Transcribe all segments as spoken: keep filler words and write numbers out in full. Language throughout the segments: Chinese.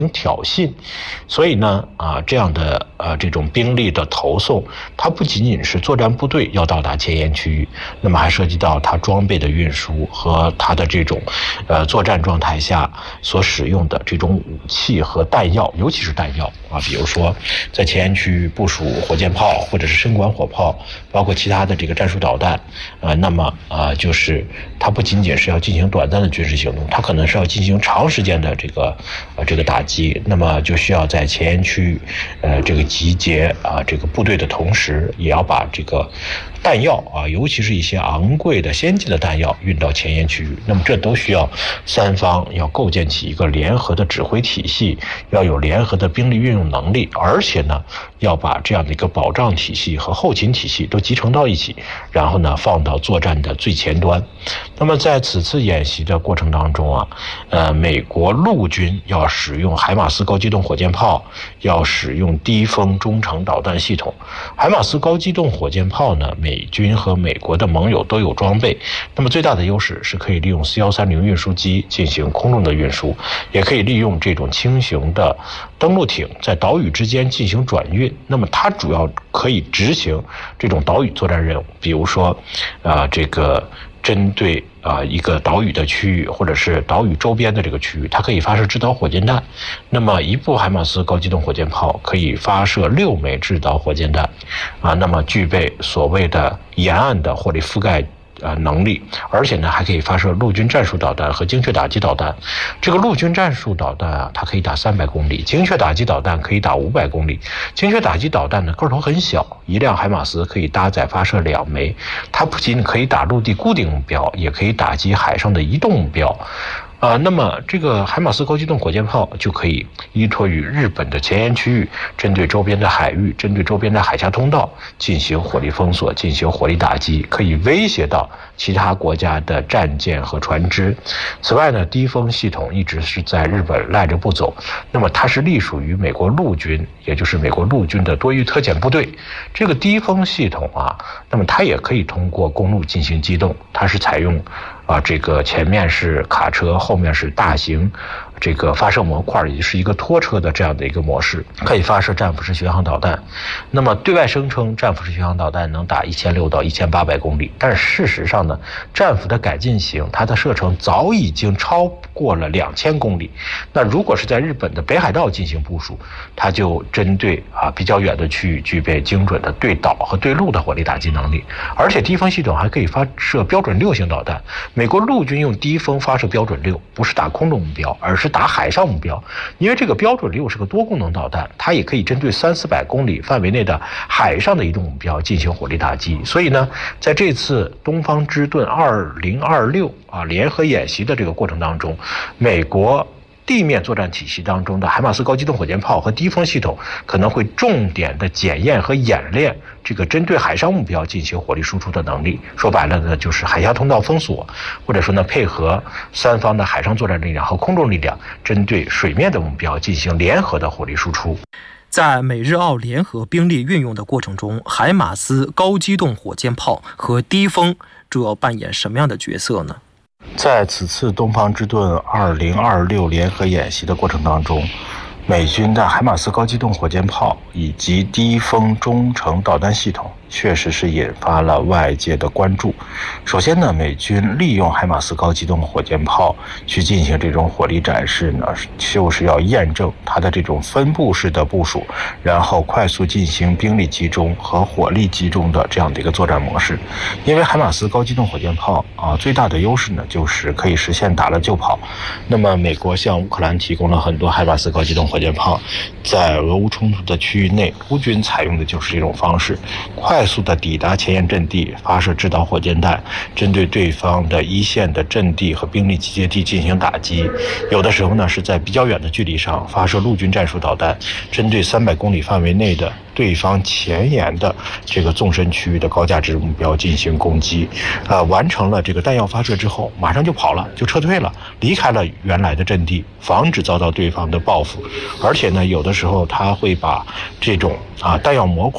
挑衅，所以呢，啊，这样的呃这种兵力的投送，它不仅仅是作战部队要到达前沿区域，那么还涉及到它装备的运输和它的这种呃作战状态下所使用的这种武器和弹药，尤其是弹药啊，比如说在前沿区域部署火箭炮或者是深管火炮，包括其他的这个战术导弹，呃，那么啊、呃，就是它不仅仅是要进行短暂的军事行动，它可能是要进行长时间的这个呃这个打击。那么就需要在前沿区域，呃，这个集结啊，这个部队的同时，也要把这个弹药啊，尤其是一些昂贵的、先进的弹药运到前沿区域。那么这都需要三方要构建起一个联合的指挥体系，要有联合的兵力运用能力，而且呢，要把这样的一个保障体系和后勤体系都集成到一起，然后呢，放到作战的最前端。那么在此次演习的过程当中啊，呃，美国陆军要使用海马斯高机动火箭炮，要使用低风中程导弹系统。海马斯高机动火箭炮呢，美军和美国的盟友都有装备。那么最大的优势是可以利用 C 一三零运输机进行空中的运输，也可以利用这种轻型的登陆艇在岛屿之间进行转运。那么它主要可以执行这种岛屿作战任务，比如说，啊、呃，这个。针对啊、呃、一个岛屿的区域，或者是岛屿周边的这个区域，它可以发射制导火箭弹。那么一部海马斯高机动火箭炮可以发射六枚制导火箭弹，啊，那么具备所谓的沿岸的火力覆盖呃能力，而且呢还可以发射陆军战术导弹和精确打击导弹。这个陆军战术导弹啊，它可以打三百公里，精确打击导弹可以打五百公里。精确打击导弹呢个头很小，一辆海马斯可以搭载发射两枚，它不仅可以打陆地固定目标，也可以打击海上的移动目标。啊、呃，那么这个海马斯高机动火箭炮就可以依托于日本的前沿区域，针对周边的海域，针对周边的海峡通道进行火力封锁，进行火力打击，可以威胁到其他国家的战舰和船只。此外呢，低风系统一直是在日本赖着不走，那么它是隶属于美国陆军，也就是美国陆军的多域特遣部队。这个低风系统啊，那么它也可以通过公路进行机动，它是采用啊，这个前面是卡车，后面是大型这个发射模块，也是一个拖车的这样的一个模式，可以发射战斧式巡航导弹。那么对外声称战斧式巡航导弹能打一千六到一千八百公里，但是事实上呢，战斧的改进型它的射程早已经超过了两千公里。那如果是在日本的北海道进行部署，它就针对啊比较远的区域具备精准的对岛和对陆的火力打击能力，而且低风系统还可以发射标准六型导弹。美国陆军用低风发射标准六，不是打空中目标，而是打海上目标。因为这个标准六是个多功能导弹，它也可以针对三四百公里范围内的海上的移动目标进行火力打击。所以呢，在这次东方之盾二零二六啊联合演习的这个过程当中，美国地面作战体系当中的海马斯高机动火箭炮和低风系统可能会重点的检验和演练这个针对海上目标进行火力输出的能力。说白了呢，就是海峡通道封锁，或者说呢，配合三方的海上作战力量和空中力量，针对水面的目标进行联合的火力输出。 在美日澳联合兵力运用的过程中，海马斯高机动火箭炮和低风主要扮演什么样的角色呢？ 在此次东方之盾二零二六联合演习的过程当中，美军的海马斯高机动火箭炮以及低风中程导弹系统确实是引发了外界的关注。首先呢，美军利用海马斯高机动火箭炮去进行这种火力展示呢，就是要验证它的这种分布式的部署，然后快速进行兵力集中和火力集中的这样的一个作战模式。因为海马斯高机动火箭炮啊，最大的优势呢，就是可以实现打了就跑。那么美国向乌克兰提供了很多海马斯高机动火箭炮，在俄乌冲突的区域内，乌军采用的就是这种方式，快速的抵达前沿阵地，发射制导火箭弹，针对对方的一线的阵地和兵力集结地进行打击。有的时候呢，是在比较远的距离上发射陆军战术导弹，针对三百公里范围内的对方前沿的这个纵深区域的高价值目标进行攻击。呃，完成了这个弹药发射之后，马上就跑了，就撤退了，离开了原来的阵地，防止遭到对方的报复。而且呢，有的时候他会把这种啊弹药模块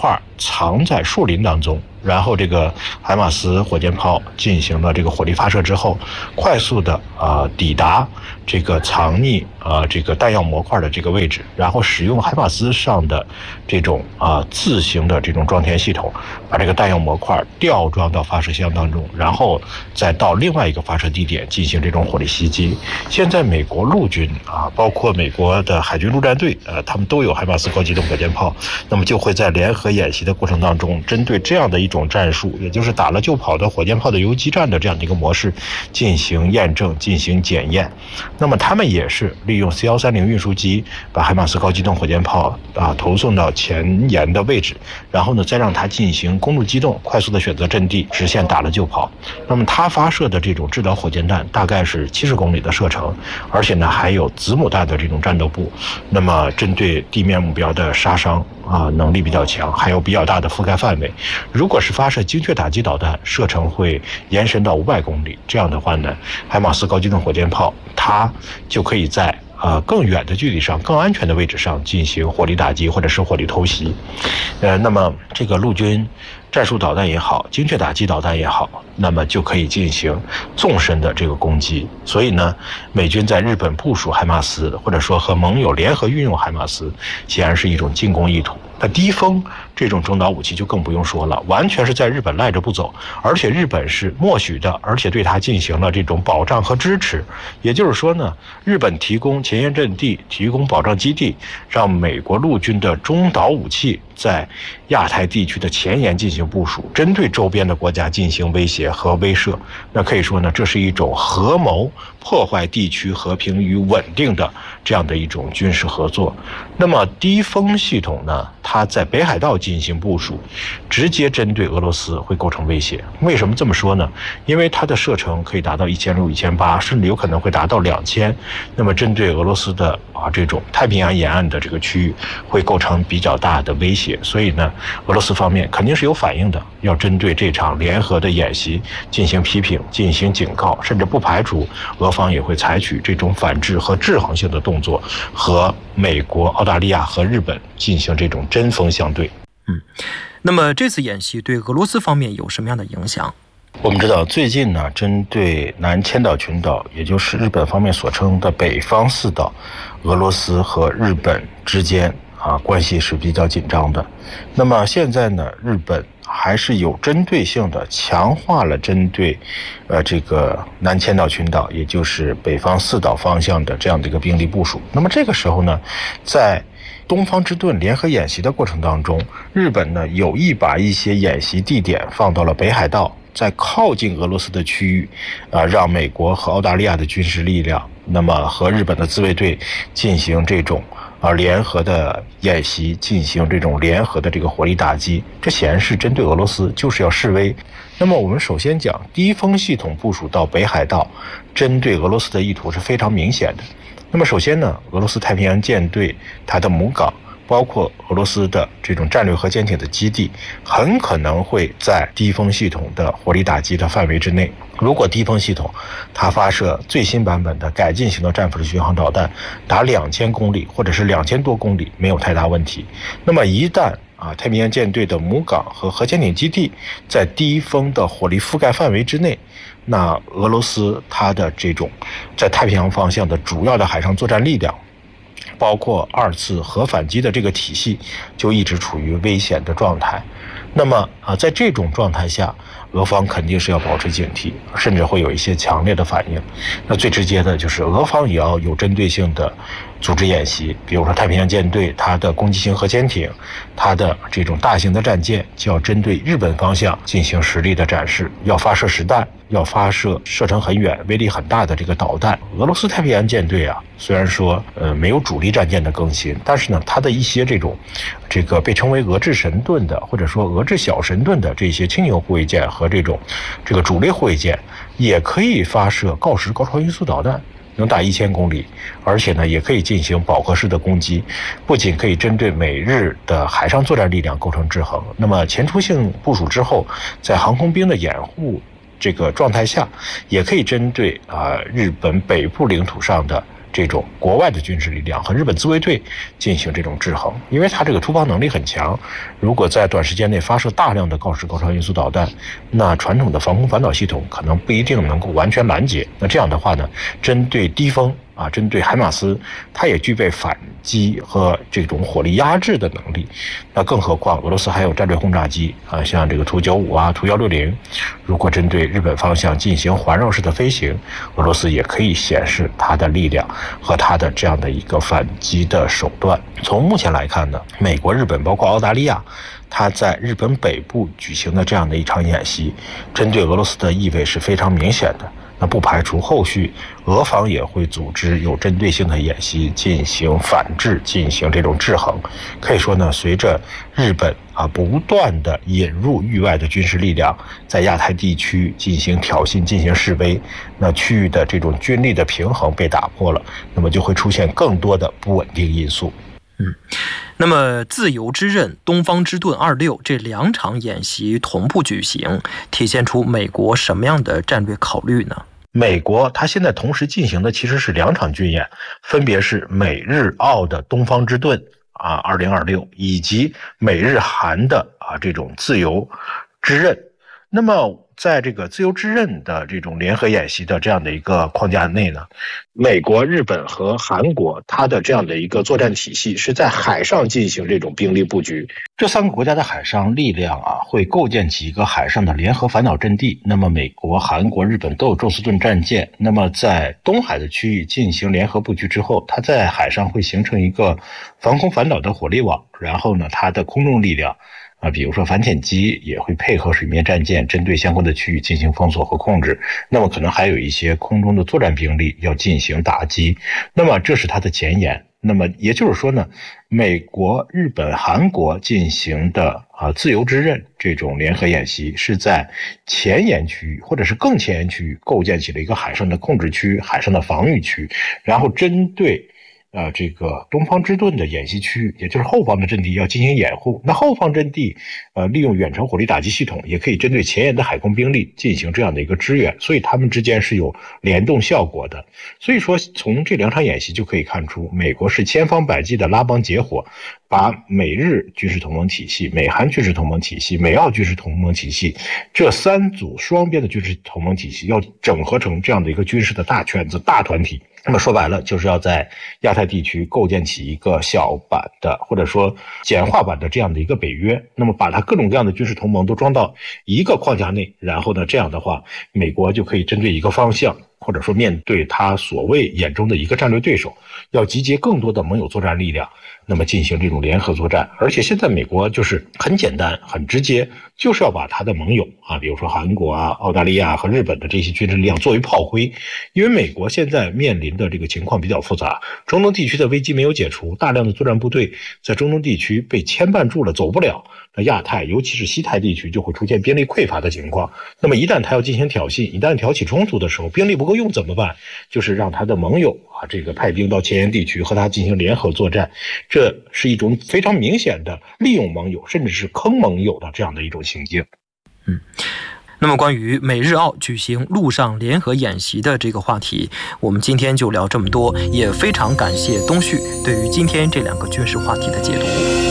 藏在树林当中，然后这个海马斯火箭炮进行了这个火力发射之后，快速的呃抵达这个藏匿呃这个弹药模块的这个位置，然后使用海马斯上的这种啊、呃、自行的这种装填系统，把这个弹药模块吊装到发射箱当中，然后再到另外一个发射地点进行这种火力袭击。现在美国陆军啊，包括美国的海军陆战队，呃，他们都有海马斯高机动火箭炮，那么就会在联合演习的过程当中，针对这样的一种战术，也就是打了就跑的火箭炮的游击战的这样的一个模式进行验证、进行检验。那么他们也是利用 C 一三零运输机把海马斯高机动火箭炮啊投送到前沿的位置，然后呢再让它进行公路机动，快速的选择阵地，实现打了就跑。那么它发射的这种制导火箭弹大概是七十公里的射程，而且呢还有子母弹的这种战斗部，那么针对地面目标的杀伤啊能力比较强，还有比较大的覆盖范围。如果是发射精确打击导弹，射程会延伸到五百公里，这样的话呢，海马斯高机动火箭炮它就可以在呃更远的距离上、更安全的位置上进行火力打击或者是火力偷袭。呃，那么这个陆军战术导弹也好，精确打击导弹也好，那么就可以进行纵深的这个攻击。所以呢，美军在日本部署海马斯，或者说和盟友联合运用海马斯，显然是一种进攻意图。那低风这种中导武器就更不用说了，完全是在日本赖着不走，而且日本是默许的，而且对它进行了这种保障和支持。也就是说呢，日本提供前沿阵地，提供保障基地，让美国陆军的中导武器在亚太地区的前沿进行部署，针对周边的国家进行威胁和威慑。那可以说呢，这是一种合谋破坏地区和平与稳定的这样的一种军事合作。那么低风系统呢，它在北海道进行部署，直接针对俄罗斯会构成威胁。为什么这么说呢？因为它的射程可以达到一千六、一千八，甚至有可能会达到两千。那么针对俄罗斯的啊这种太平洋沿岸的这个区域，会构成比较大的威胁。所以呢，俄罗斯方面肯定是有反应的，要针对这场联合的演习进行批评、进行警告，甚至不排除俄方也会采取这种反制和制衡性的动作，和美国、澳大利亚和日本进行这种针锋相对。 嗯，那么这次演习对俄罗斯方面有什么样的影响？ 我们知道，最近呢，针对南千岛群岛，也就是日本方面所称的北方四岛，俄罗斯和日本之间啊关系是比较紧张的。那么现在呢，日本还是有针对性的强化了针对呃这个南千岛群岛，也就是北方四岛方向的这样的一个兵力部署。那么这个时候呢，在东方之盾联合演习的过程当中，日本呢有意把一些演习地点放到了北海道，在靠近俄罗斯的区域，啊，让美国和澳大利亚的军事力量，那么和日本的自卫队进行这种啊联合的演习，进行这种联合的这个火力打击。这显然是针对俄罗斯，就是要示威。那么我们首先讲低风系统部署到北海道，针对俄罗斯的意图是非常明显的。那么首先呢，俄罗斯太平洋舰队它的母港，包括俄罗斯的这种战略核潜艇的基地，很可能会在低风系统的火力打击的范围之内。如果低风系统它发射最新版本的改进型的战斧式巡航导弹，达两千公里或者是两千多公里，没有太大问题。那么一旦啊，太平洋舰队的母港和核潜艇基地在低风的火力覆盖范围之内，那俄罗斯它的这种在太平洋方向的主要的海上作战力量，包括二次核反击的这个体系，就一直处于危险的状态。那么啊，在这种状态下，俄方肯定是要保持警惕，甚至会有一些强烈的反应。那最直接的就是俄方也要有针对性的组织演习，比如说太平洋舰队它的攻击型核潜艇，它的这种大型的战舰就要针对日本方向进行实力的展示，要发射实弹，要发射射程很远、威力很大的这个导弹。俄罗斯太平洋舰队啊，虽然说呃没有主力战舰的更新，但是呢，它的一些这种这个被称为俄制神盾的，或者说俄制小神盾的这些轻型护卫舰和这种这个主力护卫舰，也可以发射锆石高超音速导弹，能打一千公里，而且呢，也可以进行饱和式的攻击，不仅可以针对美日的海上作战力量构成制衡，那么前出性部署之后，在航空兵的掩护这个状态下，也可以针对啊、呃、日本北部领土上的这种国外的军事力量和日本自卫队进行这种制衡，因为它这个突防能力很强，如果在短时间内发射大量的锆石高超音速导弹，那传统的防空反导系统可能不一定能够完全拦截。那这样的话呢，针对低风啊，针对海马斯，它也具备反击和这种火力压制的能力。那更何况俄罗斯还有战略轰炸机啊，像这个图九五啊、图幺六零，如果针对日本方向进行环绕式的飞行，俄罗斯也可以显示它的力量和它的这样的一个反击的手段。从目前来看呢，美国、日本包括澳大利亚，它在日本北部举行的这样的一场演习，针对俄罗斯的意味是非常明显的。那不排除后续俄方也会组织有针对性的演习进行反制，进行这种制衡。可以说呢，随着日本啊不断的引入域外的军事力量，在亚太地区进行挑衅、进行示威，那区域的这种军力的平衡被打破了，那么就会出现更多的不稳定因素。 嗯，那么自由之刃、东方之盾二六这两场演习同步举行，体现出美国什么样的战略考虑呢？ 美国它现在同时进行的其实是两场军演，分别是美日澳的东方之盾啊二零二六，以及美日韩的啊这种自由之刃。那么在这个自由之刃的这种联合演习的这样的一个框架内呢，美国、日本和韩国它的这样的一个作战体系是在海上进行这种兵力布局。这三个国家的海上力量啊，会构建起一个海上的联合反导阵地。那么美国、韩国、日本都有宙斯盾战舰，那么在东海的区域进行联合布局之后，它在海上会形成一个防空反导的火力网，然后呢，它的空中力量啊，比如说反潜机也会配合水面战舰，针对相关的区域进行封锁和控制。那么可能还有一些空中的作战兵力要进行打击。那么这是它的前沿。那么也就是说呢，美国、日本、韩国进行的啊自由之刃这种联合演习，是在前沿区域或者是更前沿区域构建起了一个海上的控制区、海上的防御区，然后针对呃，这个东方之盾的演习区域，也就是后方的阵地要进行掩护。那后方阵地，呃，利用远程火力打击系统，也可以针对前沿的海空兵力进行这样的一个支援，所以他们之间是有联动效果的。所以说，从这两场演习就可以看出，美国是千方百计的拉帮结伙，把美日军事同盟体系、美韩军事同盟体系、美澳军事同盟体系这三组双边的军事同盟体系，要整合成这样的一个军事的大圈子、大团体。那么说白了，就是要在亚太地区构建起一个小版的或者说简化版的这样的一个北约，那么把它各种各样的军事同盟都装到一个框架内，然后呢，这样的话，美国就可以针对一个方向，或者说面对他所谓眼中的一个战略对手，要集结更多的盟友作战力量，那么进行这种联合作战。而且现在美国就是很简单很直接，就是要把他的盟友啊，比如说韩国啊、澳大利亚和日本的这些军事力量作为炮灰。因为美国现在面临的这个情况比较复杂，中东地区的危机没有解除，大量的作战部队在中东地区被牵绊住了，走不了。那亚太尤其是西太地区就会出现兵力匮乏的情况。那么一旦他要进行挑衅，一旦挑起冲突的时候，兵力不够用怎么办？就是让他的盟友啊，这个派兵到前沿地区和他进行联合作战。这是一种非常明显的利用盟友甚至是坑盟友的这样的一种行径。 嗯。那么关于美日澳举行陆上联合演习的这个话题，我们今天就聊这么多，也非常感谢东旭对于今天这两个军事话题的解读。